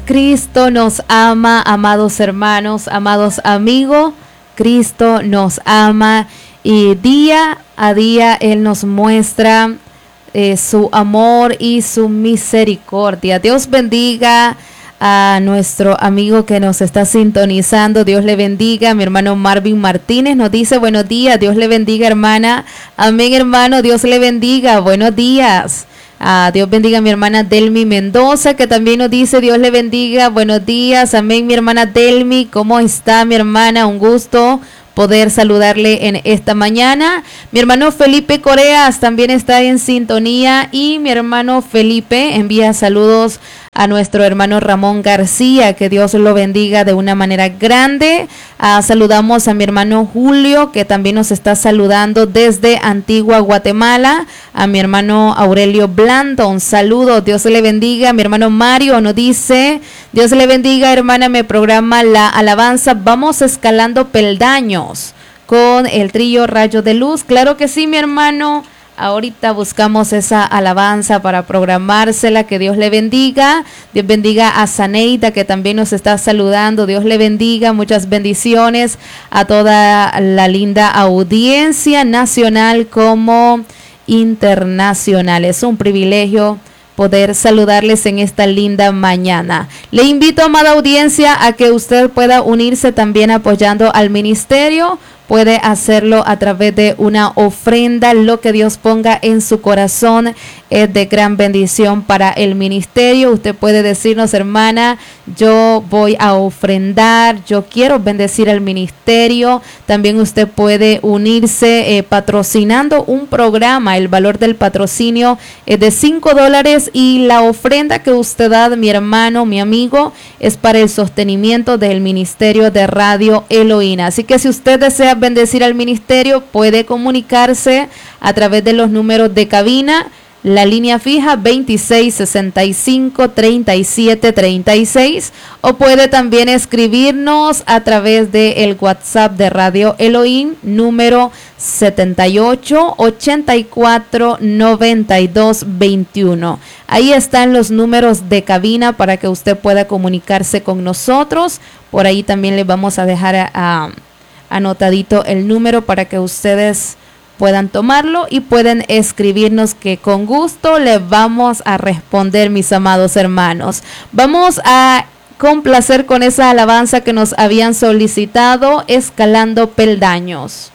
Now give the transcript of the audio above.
Cristo nos ama, amados hermanos, amados amigos. Cristo nos ama y día a día Él nos muestra su amor y su misericordia. Dios bendiga a nuestro amigo que nos está sintonizando. Dios le bendiga. Mi hermano Marvin Martínez nos dice buenos días. Dios le bendiga, hermana. Amén, hermano. Dios le bendiga. Buenos días. Dios bendiga a mi hermana Delmi Mendoza, que también nos dice Dios le bendiga. Buenos días. Amén, mi hermana Delmi. ¿Cómo está, mi hermana? Un gusto poder saludarle en esta mañana. Mi hermano Felipe Coreas también está en sintonía y mi hermano Felipe envía saludos a nuestro hermano Ramón García, que Dios lo bendiga de una manera grande. Saludamos a mi hermano Julio, que también nos está saludando desde Antigua Guatemala. A mi hermano Aurelio Blando, un saludo, Dios le bendiga. Mi hermano Mario nos dice, Dios le bendiga, hermana, me programa la alabanza Vamos Escalando Peldaños con el trío Rayo de Luz. Claro que sí, mi hermano. Ahorita buscamos esa alabanza para programársela. Que Dios le bendiga. Dios bendiga a Zaneida, que también nos está saludando. Dios le bendiga. Muchas bendiciones a toda la linda audiencia nacional como internacional. Es un privilegio poder saludarles en esta linda mañana. Le invito, amada audiencia, a que usted pueda unirse también apoyando al ministerio. Puede hacerlo a través de una ofrenda. Lo que Dios ponga en su corazón es de gran bendición para el ministerio. Usted puede decirnos, hermana, yo voy a ofrendar, yo quiero bendecir al ministerio. También usted puede unirse patrocinando un programa. El valor del patrocinio es de $5 y la ofrenda que usted da, mi hermano, mi amigo, es para el sostenimiento del ministerio de Radio Elohim. Así que si usted desea bendecir al ministerio, puede comunicarse a través de los números de cabina. La línea fija 2665-3736, o puede también escribirnos a través del WhatsApp de Radio Elohim, número 78849221. Ahí están los números de cabina para que usted pueda comunicarse con nosotros. Por ahí también les vamos a dejar anotadito el número para que ustedes puedan tomarlo y pueden escribirnos, que con gusto les vamos a responder, mis amados hermanos. Vamos a complacer con esa alabanza que nos habían solicitado, Escalando Peldaños.